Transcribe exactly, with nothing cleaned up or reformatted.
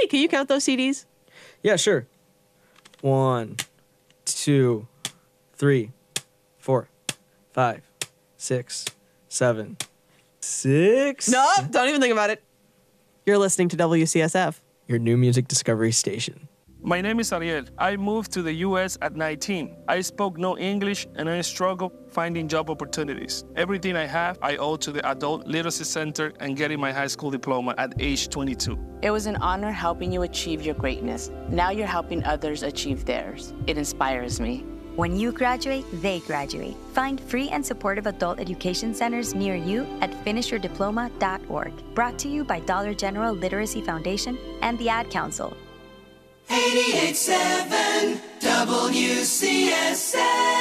Hey, can you count those C Ds? Yeah, sure. One, two, three, four, five, six, seven, six. No, don't even think about it. You're listening to W C S F. Your new music discovery station. My name is Ariel. I moved to the U S at nineteen. I spoke no English and I struggled finding job opportunities. Everything I have, I owe to the Adult Literacy Center and getting my high school diploma at age twenty-two. It was an honor helping you achieve your greatness. Now you're helping others achieve theirs. It inspires me. When you graduate, they graduate. Find free and supportive adult education centers near you at finish your diploma dot org. Brought to you by Dollar General Literacy Foundation and the Ad Council. eighty-eight point seven W C S F